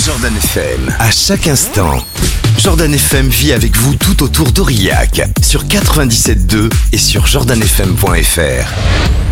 Jordan FM, à chaque instant. Jordan FM vit avec vous tout autour d'Aurillac, sur 97.2 et sur jordanfm.fr.